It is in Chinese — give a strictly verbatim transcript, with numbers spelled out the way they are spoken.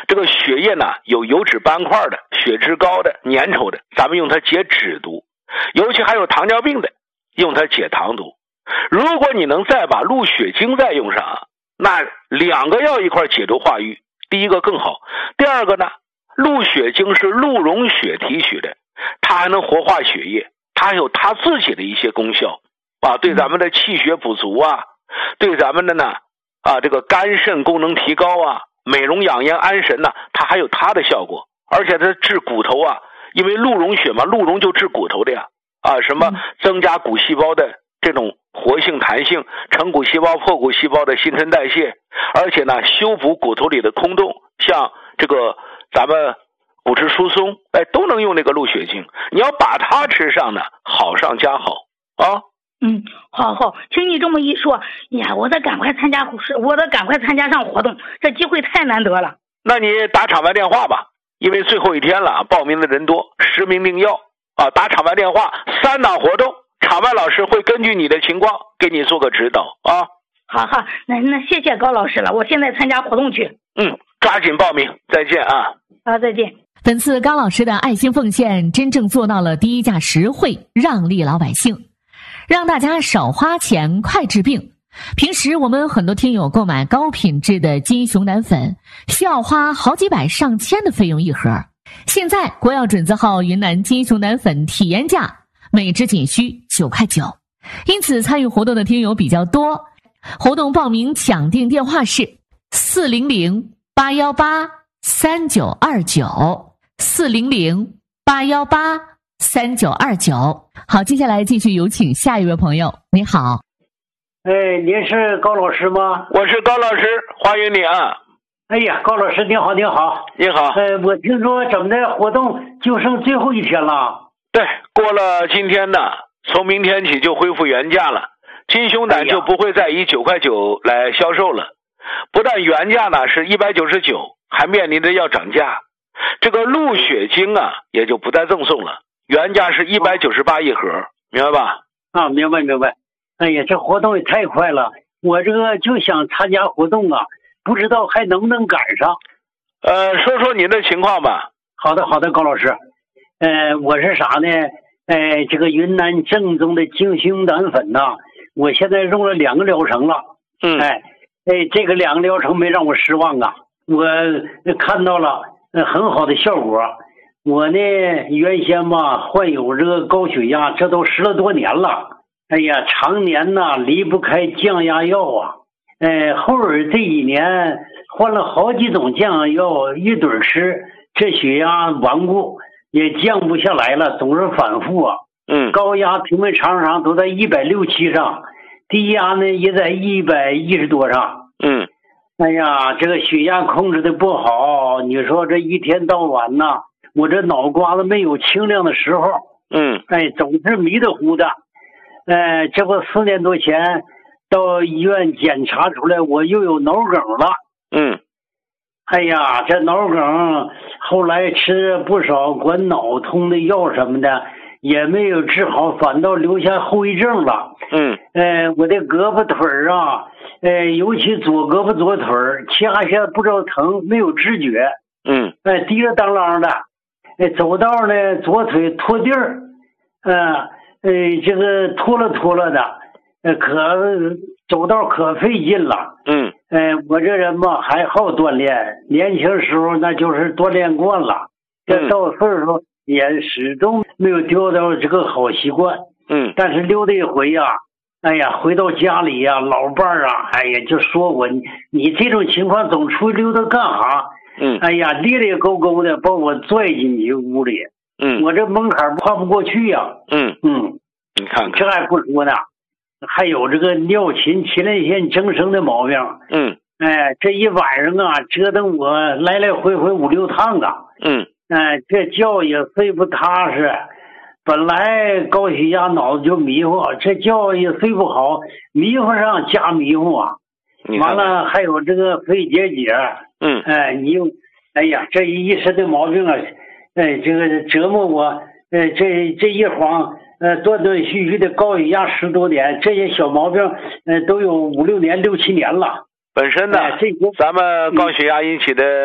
这个血液呢有油脂斑块的、血脂高的、粘稠的，咱们用它解脂毒，尤其还有糖尿病的，用它解糖毒。如果你能再把鹿血精再用上，那两个药一块解毒化瘀，第一个更好，第二个呢，鹿血精是鹿茸血提取的，它还能活化血液，它有它自己的一些功效啊，对咱们的气血补足啊，对咱们的呢啊这个肝肾功能提高啊，美容养颜安神呢、啊，它还有它的效果，而且它治骨头啊，因为鹿茸血嘛，鹿茸就治骨头的呀啊，什么增加骨细胞的这种活性弹性，成骨细胞破骨细胞的新陈代谢，而且呢修补骨头里的空洞，像这个咱们骨质疏松，哎，都能用那个鹿血精。你要把它吃上呢，好上加好啊。 嗯，好好，听你这么一说呀，我得赶快参加，我得赶快参加上活动，这机会太难得了。 那你打场外电话吧，因为最后一天了，报名的人多，实名定要啊。打场外电话，三档活动，场外老师会根据你的情况给你做个指导啊。 好好，那那谢谢高老师了，我现在参加活动去。 嗯，抓紧报名，再见啊。 好，再见。 本次高老师的爱心奉献真正做到了低价实惠，让利老百姓，让大家少花钱快治病。平时我们很多听友购买高品质的金熊胆粉需要花好几百上千的费用一盒，现在国药准字号云南金熊胆粉体验价每支仅需九块九，因此参与活动的听友比较多。活动报名抢订电话是四零零八一八三九二九四零零八一八三九二九。好，接下来继续有请下一位朋友。你好。 哎，您是高老师吗？ 我是高老师，欢迎你啊。 哎呀，高老师您好，您好。 你好。 呃，我听说咱们的活动就剩最后一天了。 对，过了今天呢，从明天起就恢复原价了，金熊胆就不会再以九块九来销售了。不但原价呢是一百九十九，还面临着要涨价。这个鹿血精啊也就不再赠送了，原价是一百九十八一盒，明白吧？ 啊，明白明白。哎呀，这活动也太快了，我这个就想参加活动啊，不知道还能不能赶上。 呃，说说您的情况吧。 好的好的，高老师。呃，我是啥呢？呃，这个云南正宗的金熊胆粉呐、啊，我现在用了两个疗程了。 嗯。 哎哎，这个两个疗程没让我失望啊，我看到了很好的效果。我呢原先吧患有这个高血压，这都十了多年了。哎呀，常年呐离不开降压药啊。呃，后儿这几年换了好几种降压药，一顿吃，这血压顽固，也降不下来了，总是反复啊。 嗯。高压平平常常都在一百六七上，低压呢也在一百一十多上。 嗯。 哎呀，这个血压控制的不好，你说这一天到晚呐，我这脑瓜子没有清亮的时候。 嗯。 哎，总是迷得糊的。呃，这不四年多前到医院检查出来我又有脑梗了。 嗯。 哎呀，这脑梗后来吃不少管脑通的药什么的，也没有治好，反倒留下后遗症了。 嗯。 呃，我的胳膊腿儿啊，呃，尤其左胳膊左腿儿掐一下不知道疼，没有知觉。 嗯。 哎，滴了当啷的。哎，走道呢，左腿拖地儿，呃。呃，这个拖了拖了的，呃，可走道可费劲了。 嗯。 呃，我这人嘛还好锻炼，年轻时候那就是锻炼惯了，这到岁数也始终没有丢掉这个好习惯。 嗯。 但是溜达一回呀、啊，哎呀，回到家里呀、啊，老伴儿啊，哎呀，就说我你你这种情况总出去溜达干哈？ 嗯。 哎呀，咧咧勾勾的把我拽进去屋里。 嗯。 我这门槛跨不过去呀、啊。 嗯嗯。 你看看， 这还不说呢，还有这个尿频、前列腺增生的毛病。 嗯。 哎，这一晚上啊，折腾我来来回回五六趟啊。 嗯。 哎，这觉也睡不踏实，本来高血压脑子就迷糊，这觉也睡不好，迷糊上加迷糊啊。完了还有这个肺结节。 嗯。 哎，你又，哎呀，这一身的毛病啊，哎，这个折磨我，呃，这这一晃。呃，断断续续的高血压十多年，这些小毛病，呃，都有五六年、六七年了。 本身呢， 哎、这咱们高血压引起的